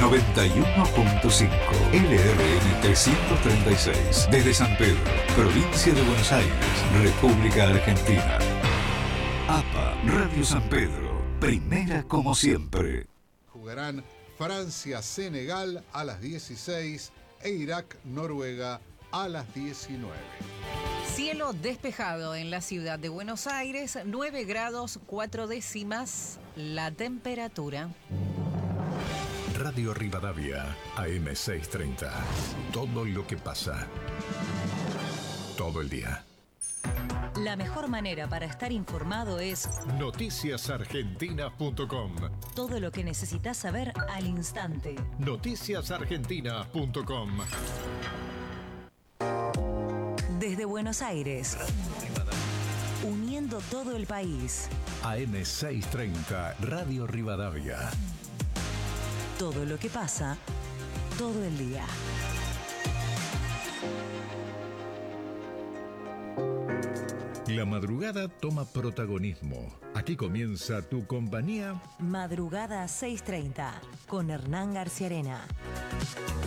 91.5 LRN 336 desde San Pedro, provincia de Buenos Aires, República Argentina. APA Radio San Pedro, primera como siempre. Jugarán Francia-Senegal a las 16 e Irak-Noruega a las 19. Cielo despejado en la ciudad de Buenos Aires, 9 grados 4 décimas la temperatura. Radio Rivadavia, AM 630. Todo lo que pasa. Todo el día. La mejor manera para estar informado es noticiasargentinas.com. todo lo que necesitas saber al instante. Noticiasargentinas.com. Desde Buenos Aires, uniendo todo el país. AM 630, Radio Rivadavia. Todo lo que pasa, todo el día. La madrugada toma protagonismo. Aquí comienza tu compañía. Madrugada 6:30 con Hernán García Arena.